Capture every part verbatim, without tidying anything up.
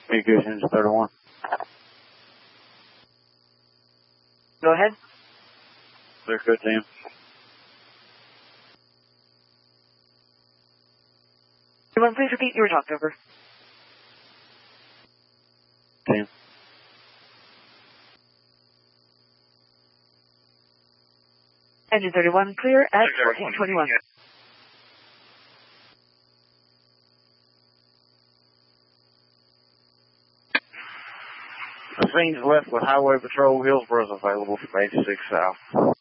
Communications thirty-one. Go ahead. Clear good team. Everyone, please repeat. You were talked over. Team. Engine thirty-one, clear at fourteen twenty-one. The scene's left with Highway Patrol. Hillsboro's available from eighty-six South.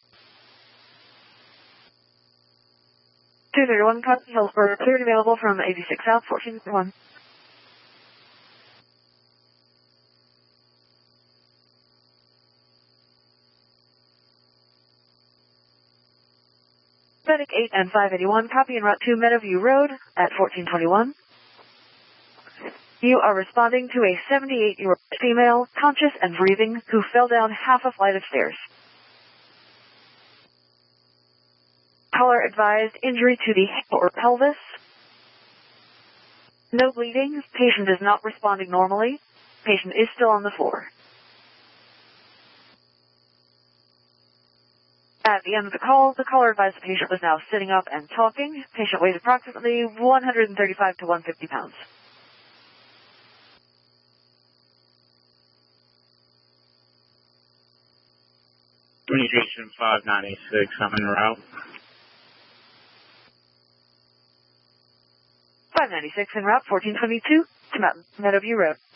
two thirty-one, copy. Hillsboro, cleared, available from eighty-six South, fourteen twenty-one. Medic eight and five eighty-one, copy en route to Meadowview Road at fourteen twenty-one. You are responding to a seventy-eight-year-old female, conscious and breathing, who fell down half a flight of stairs. Caller advised injury to the hip or pelvis. No bleeding. Patient is not responding normally. Patient is still on the floor. At the end of the call, the caller advised the patient was now sitting up and talking. Patient weighs approximately one hundred thirty-five to one hundred fifty pounds. Communication five ninety-six, I'm en route. five ninety-six en route, fourteen twenty-two to Meadowview Road.